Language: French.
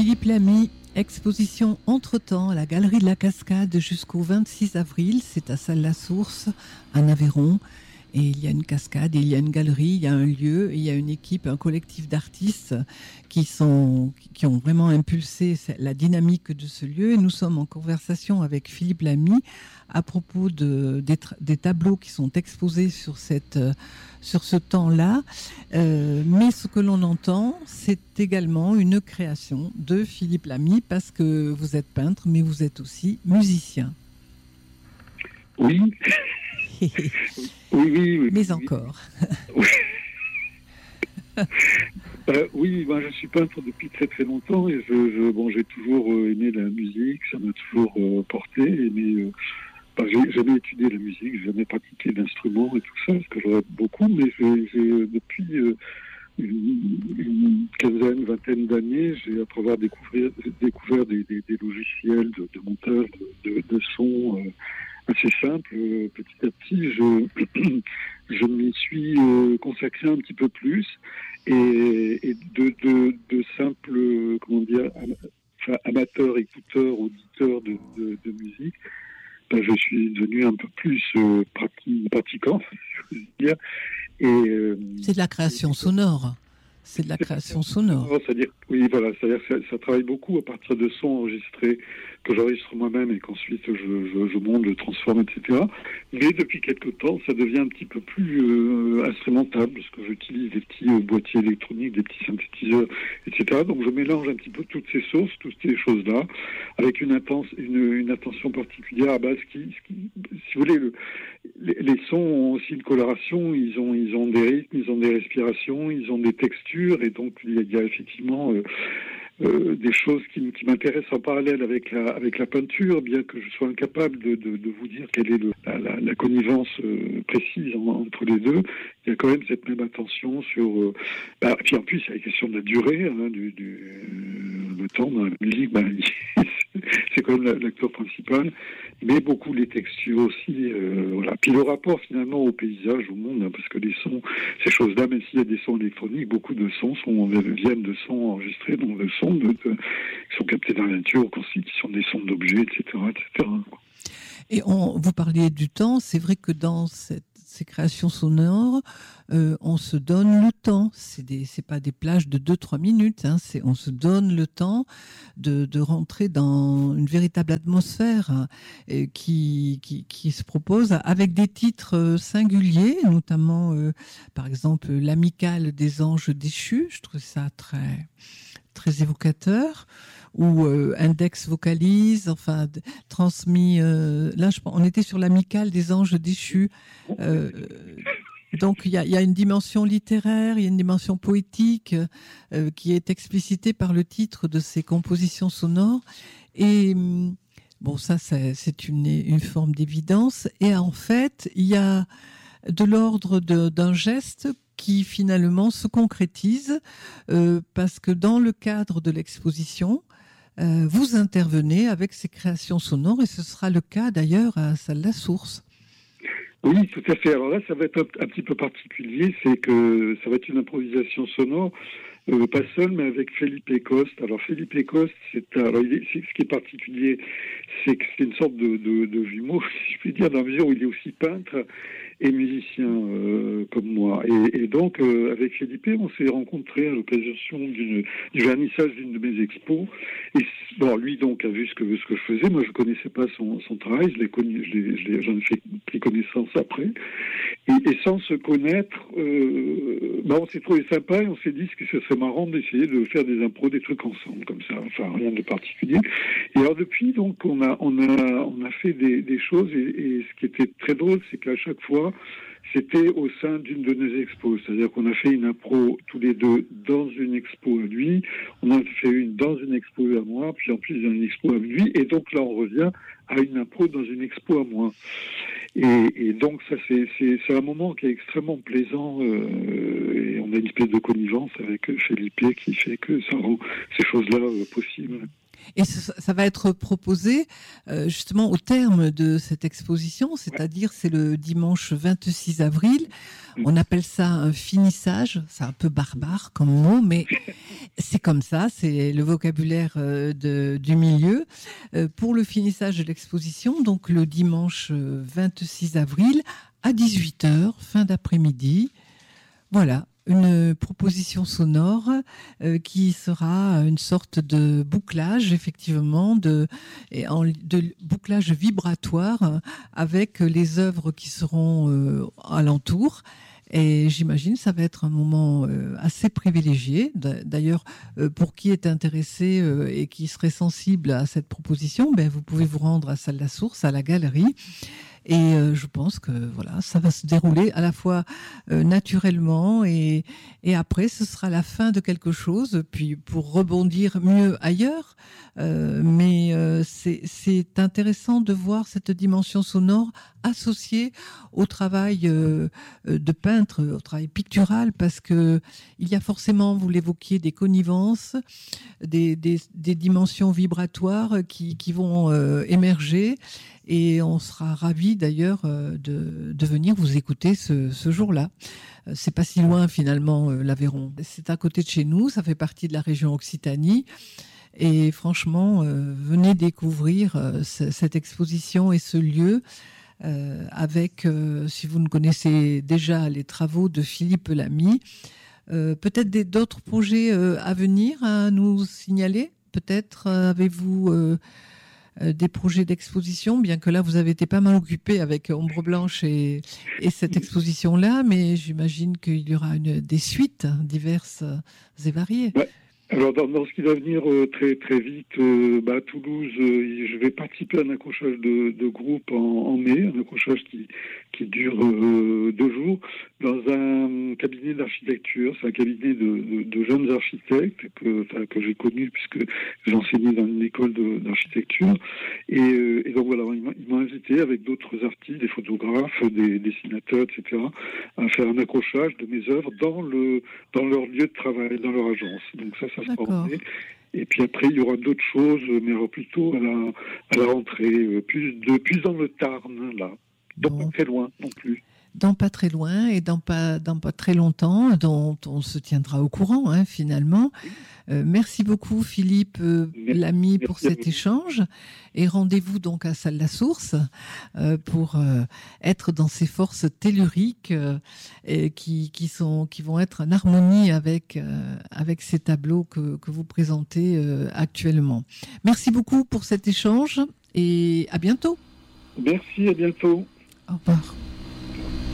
Philippe Lamy, exposition Entre-temps à la Galerie de la Cascade jusqu'au 26 avril. C'est à Salles-la-Source, en Aveyron. Et il y a une cascade, il y a une galerie, il y a un lieu, et il y a une équipe, un collectif d'artistes qui ont vraiment impulsé la dynamique de ce lieu. Et nous sommes en conversation avec Philippe Lamy à propos des tableaux qui sont exposés sur ce temps-là. Mais ce que l'on entend, c'est également une création de Philippe Lamy, parce que vous êtes peintre, mais vous êtes aussi musicien. Oui. Oui. Mais encore. Oui, moi je suis peintre depuis très très longtemps et j'ai toujours aimé la musique, ça m'a toujours porté. Mais j'ai jamais étudié la musique, j'ai jamais pratiqué d'instruments et tout ça, parce que j'aurais beaucoup, mais j'ai depuis une quinzaine, vingtaine d'années, après avoir découvert des logiciels de montage de son assez simple, petit à petit, je m'y suis consacré un petit peu plus et de simples, amateurs, écouteurs, auditeurs de musique, je suis devenu un peu plus pratiquant, je veux dire. C'est de la création sonore. C'est de la création sonore. C'est-à-dire que ça travaille beaucoup à partir de sons enregistrés que j'enregistre moi-même et qu'ensuite je monte, je transforme, etc. Mais depuis quelque temps, ça devient un petit peu plus instrumental, parce que j'utilise des petits boîtiers électroniques, des petits synthétiseurs, etc. Donc je mélange un petit peu toutes ces sources, toutes ces choses-là, avec une attention particulière à base si vous voulez, les sons ont aussi une coloration, ils ont des rythmes, ils ont des respirations, ils ont des textures, et donc il y a effectivement des choses qui m'intéressent en parallèle avec la peinture, bien que je sois incapable de vous dire quelle est la connivence précise entre les deux. Il y a quand même cette même attention sur... puis en plus, il y a la question de la durée, le temps dans la musique, c'est quand même l'acteur principal, mais beaucoup les textures aussi. Voilà. Puis le rapport finalement au paysage, au monde, parce que les sons, ces choses-là, même s'il y a des sons électroniques, beaucoup de sons viennent de sons enregistrés, donc de sons qui sont captés dans la nature, qui sont des sons d'objets, etc. Et vous parliez du temps, c'est vrai que dans ces créations sonores, on se donne le temps. C'est pas des plages de 2-3 minutes. On se donne le temps de rentrer dans une véritable atmosphère qui se propose avec des titres singuliers, notamment, par exemple, l'Amicale des anges déchus. Je trouve ça très très évocateur, ou Index vocalise, transmis. Là, on était sur l'Amicale des anges déchus. Donc, il y a une dimension littéraire, il y a une dimension poétique qui est explicitée par le titre de ces compositions sonores. Et bon, ça, c'est une forme d'évidence. Et en fait, il y a de l'ordre d'un geste qui finalement se concrétise parce que dans le cadre de l'exposition, vous intervenez avec ces créations sonores, et ce sera le cas d'ailleurs à Salles-la-Source. Oui, tout à fait. Alors là, ça va être un petit peu particulier, c'est que ça va être une improvisation sonore, pas seul, mais avec Felipe Coste. Alors Felipe Coste, ce qui est particulier, c'est que c'est une sorte de jumeau, si je puis dire, dans la mesure où il est aussi peintre et musicien comme moi. Et donc, avec Felipe, on s'est rencontrés à l'occasion du vernissage d'une de mes expos. Et bon, lui donc a vu ce que je faisais. Moi, je connaissais pas son travail. J'en ai pris connaissance après. Et sans se connaître, on s'est trouvé sympa et on s'est dit que ce serait marrant d'essayer de faire des impros, des trucs ensemble comme ça. Enfin, rien de particulier. Et alors depuis, donc, on a fait des choses. Et ce qui était très drôle, c'est qu'à chaque fois, c'était au sein d'une de nos expos. C'est-à-dire qu'on a fait une impro tous les deux dans une expo à lui, on a fait une dans une expo à moi, puis en plus dans une expo à lui, et donc là on revient à une impro dans une expo à moi. Et donc ça c'est un moment qui est extrêmement plaisant, et on a une espèce de connivence avec Felipe qui fait que ça rend ces choses-là possibles. Et ça va être proposé justement au terme de cette exposition, c'est-à-dire c'est le dimanche 26 avril. On appelle ça un finissage, c'est un peu barbare comme mot, mais c'est comme ça, c'est le vocabulaire du milieu. Pour le finissage de l'exposition, donc le dimanche 26 avril à 18h, fin d'après-midi. Voilà. Une proposition sonore qui sera une sorte de bouclage, effectivement, de bouclage vibratoire avec les œuvres qui seront alentour. Et j'imagine ça va être un moment assez privilégié. D'ailleurs, pour qui est intéressé et qui serait sensible à cette proposition, vous pouvez vous rendre à Salle La Source, à la galerie. Et je pense que voilà, ça va se dérouler à la fois naturellement et après ce sera la fin de quelque chose, puis pour rebondir mieux ailleurs. Mais c'est intéressant de voir cette dimension sonore associée au travail de peintre, au travail pictural, parce que il y a forcément, vous l'évoquiez, des connivences, des dimensions vibratoires qui vont émerger. Et on sera ravis d'ailleurs de venir vous écouter ce jour-là. C'est pas si loin finalement, l'Aveyron. C'est à côté de chez nous, ça fait partie de la région Occitanie. Et franchement, venez découvrir cette exposition et ce lieu avec, si vous ne connaissez déjà les travaux de Philippe Lamy, peut-être d'autres projets à venir à nous signaler. Peut-être avez-vous des projets d'exposition, bien que là vous avez été pas mal occupé avec Ombre Blanche et cette exposition-là, mais j'imagine qu'il y aura des suites diverses et variées. Ouais. Alors dans ce qui va venir très très vite, à Toulouse, je vais participer à un accrochage de groupe en mai, un accrochage qui dure 2 jours dans un cabinet d'architecture. C'est un cabinet de jeunes architectes que j'ai connu puisque j'enseignais dans une école d'architecture. Et donc voilà, ils m'ont invité avec d'autres artistes, des photographes, des dessinateurs, etc., à faire un accrochage de mes œuvres dans leur lieu de travail, dans leur agence. Donc ça se passe. Et puis après, il y aura d'autres choses, mais alors plutôt à la rentrée, plus dans le Tarn, là. Donc pas très loin non plus. Dans pas très loin et dans pas très longtemps, dont on se tiendra au courant, finalement. Merci beaucoup Philippe Lamy pour cet échange et rendez-vous donc à Salle La Source pour être dans ces forces telluriques qui vont être en harmonie avec ces tableaux que vous présentez actuellement. Merci beaucoup pour cet échange et à bientôt. Merci, à bientôt. Au revoir.